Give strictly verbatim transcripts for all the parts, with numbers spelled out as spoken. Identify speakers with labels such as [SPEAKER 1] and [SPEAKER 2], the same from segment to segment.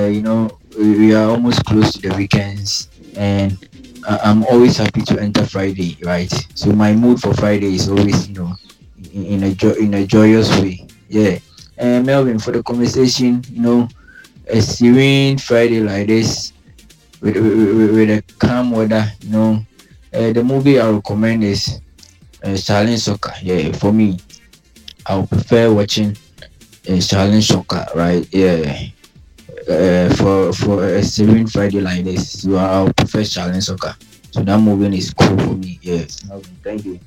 [SPEAKER 1] you know, we we are almost close to the weekends, and I- I'm always happy to enter Friday, right? So my mood for Friday is always, you know, in, in a jo- in a joyous way. Yeah. And Melvin, for the conversation, you know, a serene Friday like this with with, with, with a calm weather, you know, uh, the movie I recommend is uh, Silent Soccer. Yeah, for me, I would prefer watching uh, Silent Soccer, right? Yeah. Uh, for for a serene Friday like this, so I'll prefer Silent Soccer. So that movie is cool for me. Yeah. Melvin, thank you.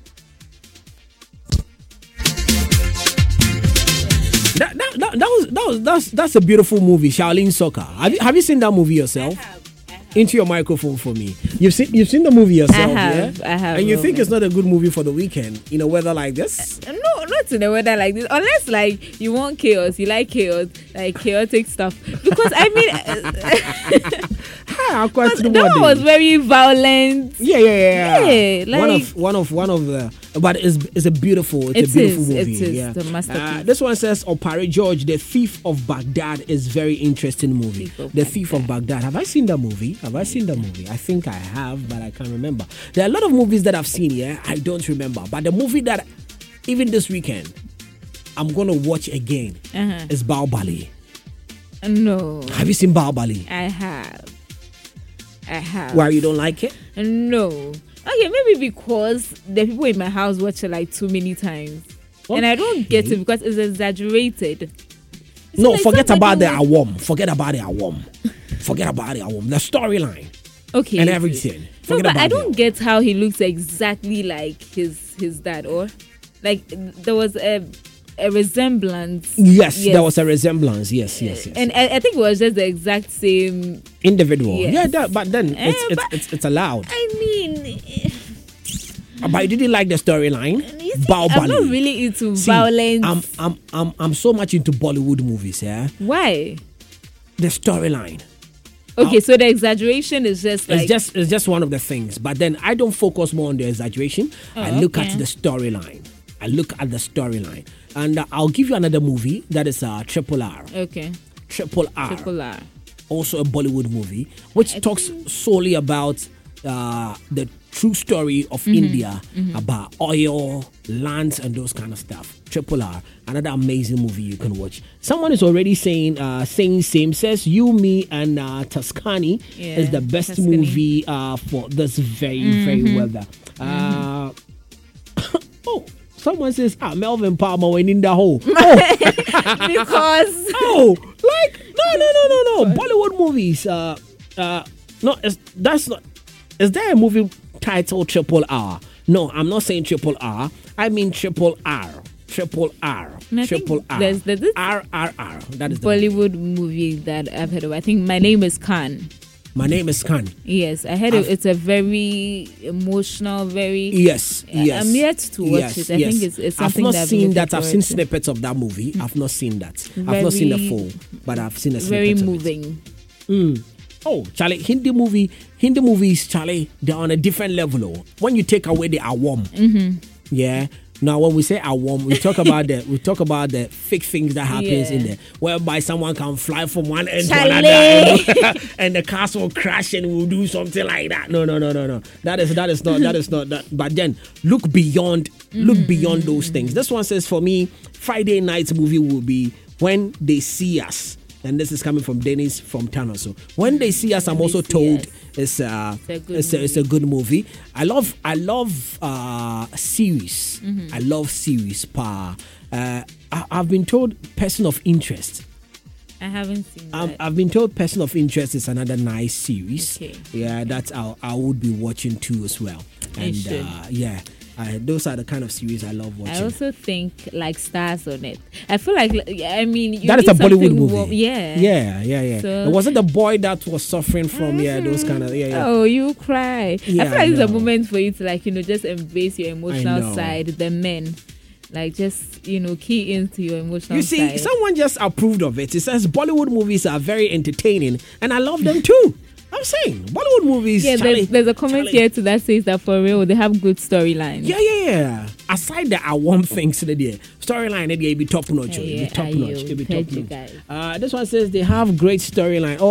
[SPEAKER 2] That, that, that, that was that was that's that's a beautiful movie, Shaolin Soccer. Have you have you seen that movie yourself?
[SPEAKER 3] I have. I have.
[SPEAKER 2] Into your microphone for me. You've seen you've seen the movie yourself,
[SPEAKER 3] I have,
[SPEAKER 2] yeah?
[SPEAKER 3] I have,
[SPEAKER 2] And you think
[SPEAKER 3] Robin.
[SPEAKER 2] it's not a good movie for the weekend in a weather like this?
[SPEAKER 3] No, not in a weather like this. Unless like you want chaos, you like chaos, like chaotic stuff. Because I mean,
[SPEAKER 2] Hi, I'll question
[SPEAKER 3] that
[SPEAKER 2] what
[SPEAKER 3] one was
[SPEAKER 2] day.
[SPEAKER 3] very violent.
[SPEAKER 2] Yeah, yeah, yeah.
[SPEAKER 3] Yeah,
[SPEAKER 2] one
[SPEAKER 3] like-
[SPEAKER 2] of one of one of the, but it's it's a beautiful, it's
[SPEAKER 3] It
[SPEAKER 2] a beautiful
[SPEAKER 3] is,
[SPEAKER 2] movie.
[SPEAKER 3] it is
[SPEAKER 2] yeah,
[SPEAKER 3] the masterpiece.
[SPEAKER 2] Uh, this one says Opare George, The Thief of Baghdad is very interesting movie.
[SPEAKER 3] Thief of
[SPEAKER 2] the Thief of Baghdad. Have I seen that movie? Have I seen that movie? I think I have, but I can't remember. There are a lot of movies that I've seen. Yeah, I don't remember. But the movie that even this weekend I'm gonna watch again
[SPEAKER 3] Uh-huh.
[SPEAKER 2] is Baobali.
[SPEAKER 3] No,
[SPEAKER 2] Have you seen Baobali?
[SPEAKER 3] I have. I have.
[SPEAKER 2] Why you don't like it?
[SPEAKER 3] No. Okay, maybe because the people in my house watch it like too many times. And I don't get
[SPEAKER 2] Okay.
[SPEAKER 3] it because it's exaggerated. It's
[SPEAKER 2] No,
[SPEAKER 3] like
[SPEAKER 2] forget about
[SPEAKER 3] somebody
[SPEAKER 2] the
[SPEAKER 3] will-
[SPEAKER 2] awam. Forget about the awam. Forget about the awam. The storyline
[SPEAKER 3] Okay.
[SPEAKER 2] and
[SPEAKER 3] okay.
[SPEAKER 2] everything.
[SPEAKER 3] No,
[SPEAKER 2] Forget
[SPEAKER 3] but
[SPEAKER 2] about
[SPEAKER 3] I
[SPEAKER 2] the
[SPEAKER 3] don't
[SPEAKER 2] awam.
[SPEAKER 3] get how he looks exactly like his his dad, or like there was a a resemblance.
[SPEAKER 2] Yes, there was a resemblance. Yes, yes, yes.
[SPEAKER 3] And I, I think it was just the exact same.
[SPEAKER 2] individual.
[SPEAKER 3] Yes.
[SPEAKER 2] Yeah, that, but then
[SPEAKER 3] Eh,
[SPEAKER 2] it's, it's,
[SPEAKER 3] but-
[SPEAKER 2] it's it's allowed.
[SPEAKER 3] I mean, eh,
[SPEAKER 2] But you didn't like the storyline.
[SPEAKER 3] you see,
[SPEAKER 2] Baobali.
[SPEAKER 3] I'm not really into
[SPEAKER 2] See,
[SPEAKER 3] violence.
[SPEAKER 2] I'm I'm I'm I'm so much into Bollywood movies. Yeah,
[SPEAKER 3] Why?
[SPEAKER 2] the storyline.
[SPEAKER 3] Okay, so the exaggeration is just like
[SPEAKER 2] It's just it's just one of the things. But then I don't focus more on the exaggeration. I
[SPEAKER 3] Oh,
[SPEAKER 2] look
[SPEAKER 3] okay.
[SPEAKER 2] at the storyline. I look at the storyline, and uh, I'll give you another movie that is uh, Triple R.
[SPEAKER 3] okay,
[SPEAKER 2] Triple R.
[SPEAKER 3] triple R.
[SPEAKER 2] Also a Bollywood movie, which
[SPEAKER 3] I
[SPEAKER 2] talks
[SPEAKER 3] think-
[SPEAKER 2] solely about uh, the true story of
[SPEAKER 3] Mm-hmm.
[SPEAKER 2] India, about oil, lands, and those kind of stuff. Triple R, another amazing movie you can watch. Someone is already saying, uh, saying same, says you, me, and uh, Tuscany
[SPEAKER 3] Yeah,
[SPEAKER 2] is the best
[SPEAKER 3] Tuscany.
[SPEAKER 2] movie uh, for this very, very weather. Uh, oh, someone says, ah, Melvin Palmer went in the hole. Oh,
[SPEAKER 3] Because
[SPEAKER 2] oh, like no, no, no, no, no. Bollywood movies. Uh, uh, no, it's, that's not. Is there a movie titled Triple R? No, I'm not saying Triple R. I mean Triple R. Triple R.
[SPEAKER 3] And I think
[SPEAKER 2] Triple R.
[SPEAKER 3] there's- there's this
[SPEAKER 2] R R R. That is the movie.
[SPEAKER 3] Bollywood movie that I've heard of, I think My Name is Khan.
[SPEAKER 2] My name is Khan.
[SPEAKER 3] Yes, I heard it.
[SPEAKER 2] I've-
[SPEAKER 3] It's a very emotional, very.
[SPEAKER 2] Yes,
[SPEAKER 3] I-
[SPEAKER 2] yes.
[SPEAKER 3] I'm yet to watch
[SPEAKER 2] yes,
[SPEAKER 3] it. I
[SPEAKER 2] yes.
[SPEAKER 3] think it's, it's
[SPEAKER 2] I've
[SPEAKER 3] something
[SPEAKER 2] not
[SPEAKER 3] that I've
[SPEAKER 2] seen
[SPEAKER 3] been
[SPEAKER 2] that.
[SPEAKER 3] looking
[SPEAKER 2] I've seen
[SPEAKER 3] forward to.
[SPEAKER 2] snippets of that movie. I've not seen that. I've not seen the
[SPEAKER 3] Very-
[SPEAKER 2] full, but I've seen a
[SPEAKER 3] Very
[SPEAKER 2] snippet of it.
[SPEAKER 3] moving.
[SPEAKER 2] Mm. Oh, Charlie, Hindi movie, Hindi movies, Charlie, they're on a different level. Oh. When you take away the awam,
[SPEAKER 3] Mm-hmm.
[SPEAKER 2] yeah. Now, when we say awam, we talk about the we talk about the fake things that happens
[SPEAKER 3] Yeah.
[SPEAKER 2] in there, whereby someone can fly from one end
[SPEAKER 3] Charlie.
[SPEAKER 2] to another, and, and the cars will crash and will do something like that. No, no, no, no, no. That is that is not that is not that. But then look beyond, look beyond those things. This one says for me, Friday night's movie will be When They See Us. And this is coming from Dennis from Tano. So when they see us, I'm
[SPEAKER 3] When They
[SPEAKER 2] also
[SPEAKER 3] See
[SPEAKER 2] told
[SPEAKER 3] Us.
[SPEAKER 2] it's uh
[SPEAKER 3] It's a good
[SPEAKER 2] it's a, it's a good movie. I love I love uh series.
[SPEAKER 3] Mm-hmm.
[SPEAKER 2] I love series. Pa, uh, I, I've been told Person of Interest.
[SPEAKER 3] I haven't seen
[SPEAKER 2] Um,
[SPEAKER 3] that.
[SPEAKER 2] I've been told Person of Interest is another nice series.
[SPEAKER 3] Okay.
[SPEAKER 2] Yeah, that's I I would be watching too as well.
[SPEAKER 3] I
[SPEAKER 2] And
[SPEAKER 3] should.
[SPEAKER 2] uh, yeah, uh, those are the kind of series I love watching.
[SPEAKER 3] I also think like Stars on it. I feel like I mean you
[SPEAKER 2] That is
[SPEAKER 3] need
[SPEAKER 2] a Bollywood
[SPEAKER 3] something
[SPEAKER 2] movie.
[SPEAKER 3] warm- yeah.
[SPEAKER 2] yeah, yeah, yeah.
[SPEAKER 3] So-
[SPEAKER 2] it wasn't the boy that was suffering from yeah those kind of yeah, yeah.
[SPEAKER 3] Oh, you cry.
[SPEAKER 2] Yeah,
[SPEAKER 3] I feel like
[SPEAKER 2] I
[SPEAKER 3] it's a
[SPEAKER 2] know.
[SPEAKER 3] moment for you to like, you know, just embrace your
[SPEAKER 2] know.
[SPEAKER 3] emotional side, the men. Like just, you know, key into your emotional
[SPEAKER 2] You see,
[SPEAKER 3] side.
[SPEAKER 2] someone just approved of it. It says Bollywood movies are very entertaining, and I love them too. I'm saying Bollywood movies.
[SPEAKER 3] Yeah,
[SPEAKER 2] Charlie,
[SPEAKER 3] there's, there's a comment
[SPEAKER 2] Charlie.
[SPEAKER 3] here to that says that for real they have good storylines.
[SPEAKER 2] Yeah, yeah, yeah. Aside the I want things today, there storyline, it be top notch.
[SPEAKER 3] Yeah,
[SPEAKER 2] It be
[SPEAKER 3] yeah,
[SPEAKER 2] top
[SPEAKER 3] I
[SPEAKER 2] notch.
[SPEAKER 3] will
[SPEAKER 2] It be
[SPEAKER 3] tell
[SPEAKER 2] top
[SPEAKER 3] you
[SPEAKER 2] notch.
[SPEAKER 3] guys.
[SPEAKER 2] Uh, this one says they have great storyline.